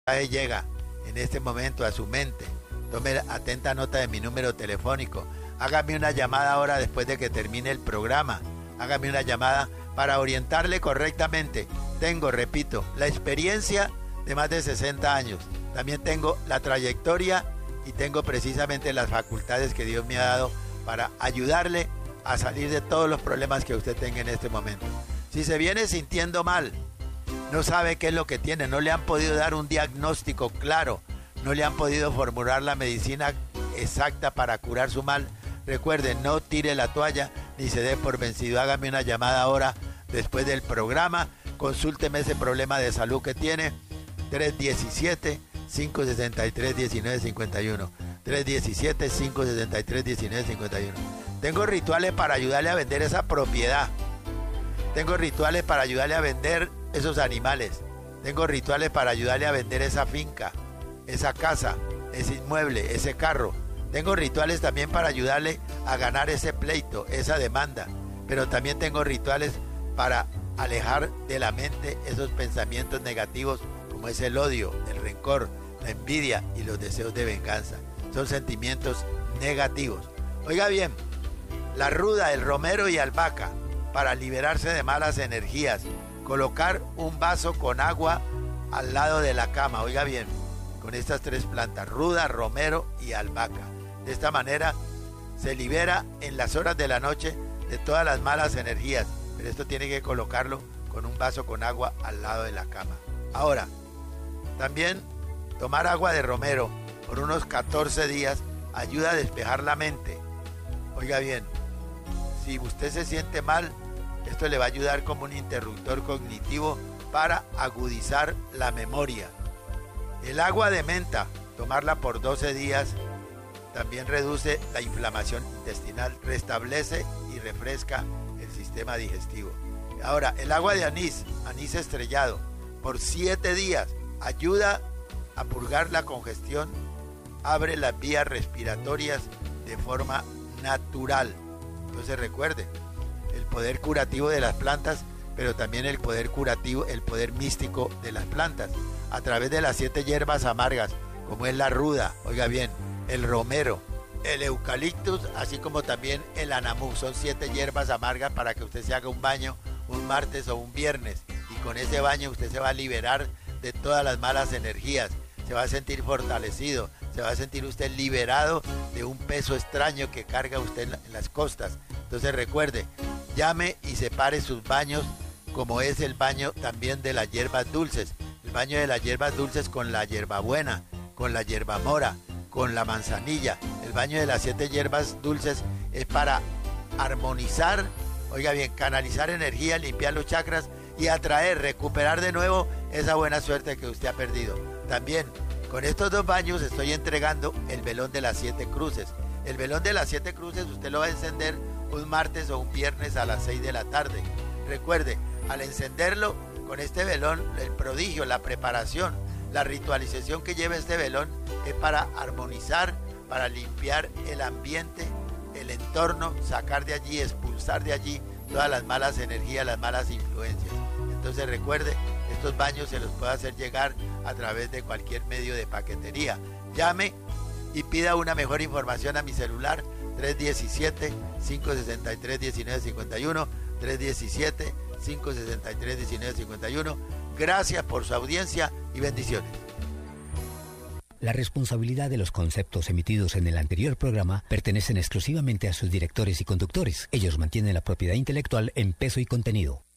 llega en este momento a su mente. Tome atenta nota de mi número telefónico. Hágame una llamada ahora después de que termine el programa. Hágame una llamada para orientarle correctamente. Tengo, repito, la experiencia de más de 60 años. También tengo la trayectoria y tengo precisamente las facultades que Dios me ha dado para ayudarle a salir de todos los problemas que usted tenga en este momento. Si se viene sintiendo mal, no sabe qué es lo que tiene, no le han podido dar un diagnóstico claro, no le han podido formular la medicina exacta para curar su mal, recuerde, no tire la toalla ni se dé por vencido. Hágame una llamada ahora después del programa, consúlteme ese problema de salud que tiene. 317-563-1951. 317-563-1951. Tengo rituales para ayudarle a vender esa propiedad. Tengo rituales para ayudarle a vender esos animales. Tengo rituales para ayudarle a vender esa finca, esa casa, ese inmueble, ese carro. Tengo rituales también para ayudarle a ganar ese pleito, esa demanda. Pero también tengo rituales para alejar de la mente esos pensamientos negativos como es el odio, el rencor, la envidia y los deseos de venganza. Son sentimientos negativos. Oiga bien, la ruda, el romero y albahaca para liberarse de malas energías. Colocar un vaso con agua al lado de la cama. Oiga bien, con estas tres plantas, ruda, romero y albahaca. De esta manera se libera en las horas de la noche de todas las malas energías. Pero esto tiene que colocarlo con un vaso con agua al lado de la cama. Ahora, también tomar agua de romero por unos 14 días ayuda a despejar la mente. Oiga bien, si usted se siente mal, esto le va a ayudar como un interruptor cognitivo para agudizar la memoria. El agua de menta, tomarla por 12 días, también reduce la inflamación intestinal, restablece y refresca el sistema digestivo. Ahora, el agua de anís, anís estrellado, por 7 días, ayuda a purgar la congestión, abre las vías respiratorias de forma natural. Entonces recuerde, el poder curativo de las plantas, pero también el poder curativo, el poder místico de las plantas, a través de las 7 hierbas amargas, como es la ruda, oiga bien, el romero, el eucaliptus, así como también el anamú. Son 7 hierbas amargas para que usted se haga un baño un martes o un viernes, y con ese baño usted se va a liberar de todas las malas energías, se va a sentir fortalecido, se va a sentir usted liberado de un peso extraño que carga usted en las costas. Entonces recuerde, llame y separe sus baños, como es el baño también de las hierbas dulces, el baño de las hierbas dulces con la hierbabuena, con la hierbamora, con la manzanilla. El baño de las 7 hierbas dulces es para armonizar, oiga bien, canalizar energía, limpiar los chakras y atraer, recuperar de nuevo esa buena suerte que usted ha perdido. También con estos 2 baños estoy entregando el velón de las 7 cruces. El velón de las 7 cruces usted lo va a encender un martes o un viernes a las 6 de la tarde. Recuerde, al encenderlo con este velón, el prodigio, la preparación, la ritualización que lleva este velón es para armonizar, para limpiar el ambiente, el entorno, sacar de allí, expulsar de allí todas las malas energías, las malas influencias. Entonces recuerde, estos baños se los puede hacer llegar a través de cualquier medio de paquetería. Llame y pida una mejor información a mi celular 317-563-1951, 317-563-1951. Gracias por su audiencia y bendiciones. La responsabilidad de los conceptos emitidos en el anterior programa pertenecen exclusivamente a sus directores y conductores. Ellos mantienen la propiedad intelectual en peso y contenido.